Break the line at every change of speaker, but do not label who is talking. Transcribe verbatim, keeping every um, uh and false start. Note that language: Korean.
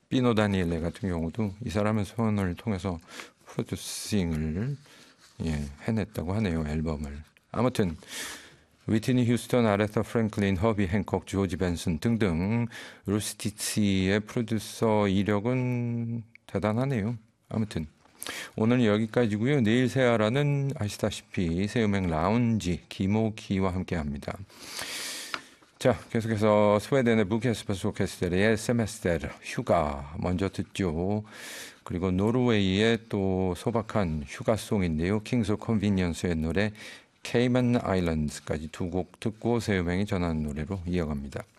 피노 다니엘레 같은 경우도 이 사람의 손을 통해서 프로듀싱을 예, 해냈다고 하네요. 앨범을. 아무튼 위트니 휴스턴, 아레사 프랭클린, 허비 행콕, 조지 벤슨 등등 루스티치의 프로듀서 이력은 대단하네요. 아무튼 오늘 여기까지고요. 내일 새하라는 아시다시피 새음악 라운지 김호키와 함께합니다. 자, 계속해서 스웨덴의 부케스퍼스 오케스트라의 세메스테르 휴가 먼저 듣죠. 그리고 노르웨이의 또 소박한 휴가송인데요. 킹스 오브 컨비니언스의 노래 케이먼 아일랜드까지 두 곡 듣고 새음악이 전하는 노래로 이어갑니다.